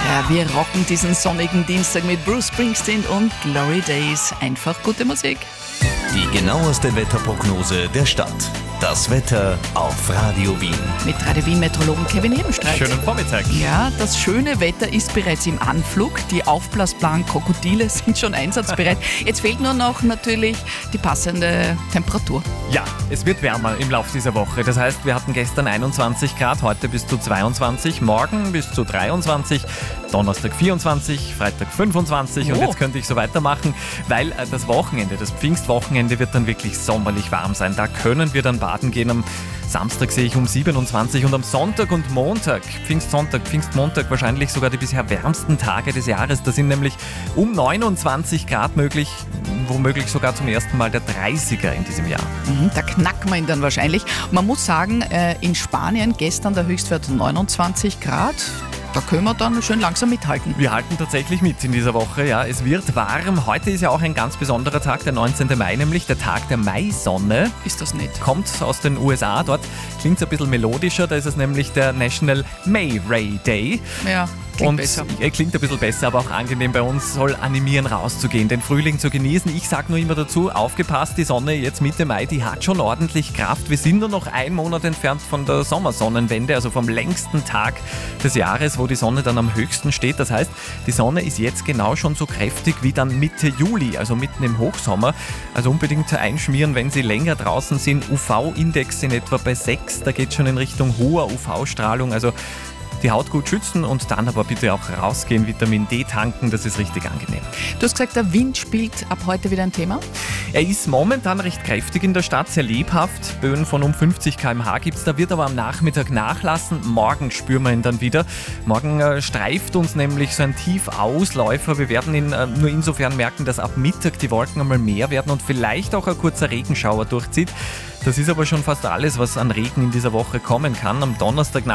Ja, wir rocken diesen sonnigen Dienstag mit Bruce Springsteen und Glory Days. Einfach gute Musik. Die genaueste Wetterprognose der Stadt. Das Wetter auf Radio Wien. Mit Radio Wien-Meteorologen Kevin Ebenstreit. Schönen Vormittag. Ja, das schöne Wetter ist bereits im Anflug. Die aufblasbaren Krokodile sind schon einsatzbereit. Jetzt fehlt nur noch natürlich die passende Temperatur. Ja, es wird wärmer im Laufe dieser Woche. Das heißt, wir hatten gestern 21 Grad, heute bis zu 22, morgen bis zu 23, Donnerstag 24, Freitag 25 und jetzt könnte ich so weitermachen, weil das Wochenende, das Pfingstwochenende wird dann wirklich sommerlich warm sein. Da können wir dann baden gehen. Am Samstag sehe ich um 27 und am Sonntag und Montag, Pfingstsonntag, Pfingstmontag wahrscheinlich sogar die bisher wärmsten Tage des Jahres. Da sind nämlich um 29 Grad möglich, womöglich sogar zum ersten Mal der 30er in diesem Jahr. Da knacken wir ihn dann wahrscheinlich. Man muss sagen, in Spanien gestern der Höchstwert 29 Grad. Da können wir dann schön langsam mithalten. Wir halten tatsächlich mit in dieser Woche, ja. Es wird warm. Heute ist ja auch ein ganz besonderer Tag, der 19. Mai, nämlich der Tag der Maisonne. Ist das nicht? Kommt aus den USA. Dort klingt es ein bisschen melodischer. Da ist es nämlich der National May Ray Day. Ja. Klingt besser. Klingt ein bisschen besser, aber auch angenehm. Bei uns soll animieren, rauszugehen, den Frühling zu genießen. Ich sage nur immer dazu, aufgepasst, die Sonne jetzt Mitte Mai, die hat schon ordentlich Kraft. Wir sind nur noch einen Monat entfernt von der Sommersonnenwende, also vom längsten Tag des Jahres, wo die Sonne dann am höchsten steht. Das heißt, die Sonne ist jetzt genau schon so kräftig wie dann Mitte Juli, also mitten im Hochsommer. Also unbedingt einschmieren, wenn Sie länger draußen sind. UV-Index in etwa bei 6, da geht es schon in Richtung hoher UV-Strahlung. Also die Haut gut schützen und dann aber bitte auch rausgehen, Vitamin D tanken, das ist richtig angenehm. Du hast gesagt, der Wind spielt ab heute wieder ein Thema? Er ist momentan recht kräftig in der Stadt, sehr lebhaft. Böen von um 50 km/h gibt es, da wird aber am Nachmittag nachlassen. Morgen spüren wir ihn dann wieder. Morgen streift uns nämlich so ein Tiefausläufer. Wir werden ihn nur insofern merken, dass ab Mittag die Wolken einmal mehr werden und vielleicht auch ein kurzer Regenschauer durchzieht. Das ist aber schon fast alles, was an Regen in dieser Woche kommen kann. Am Donnerstag